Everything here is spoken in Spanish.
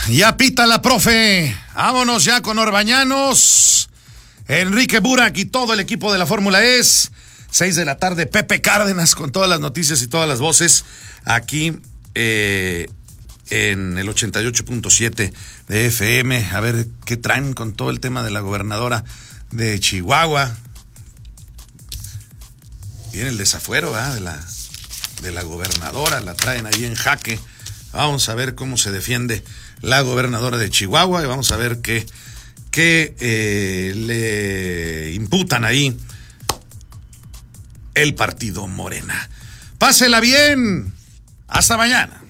Ya pita la profe. Vámonos ya con Orbañanos, Enrique Burak y todo el equipo de la Fórmula E. 6 de la tarde, Pepe Cárdenas con todas las noticias y todas las voces aquí en el 88.7 de FM. A ver qué traen con todo el tema de la gobernadora de Chihuahua. Viene el desafuero de la gobernadora, la traen ahí en jaque. Vamos a ver cómo se defiende la gobernadora de Chihuahua y vamos a ver qué le imputan ahí el partido Morena. Pásela bien. Hasta mañana.